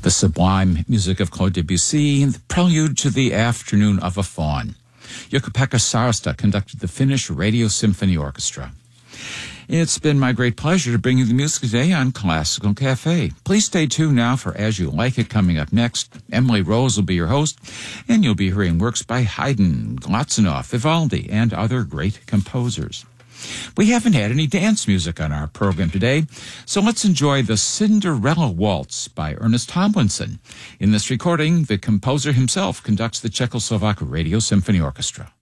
The sublime music of Claude Debussy, the prelude to the Afternoon of a Faun. Jukka-Pekka Sarasta conducted the Finnish Radio Symphony Orchestra. It's been my great pleasure to bring you the music today on Classical Cafe. Please stay tuned now for As You Like It coming up next. Emily Rose will be your host, and you'll be hearing works by Haydn, Glazunov, Vivaldi, and other great composers. We haven't had any dance music on our program today, so let's enjoy the Cinderella Waltz by Ernest Tomlinson. In this recording, the composer himself conducts the Czechoslovak Radio Symphony Orchestra.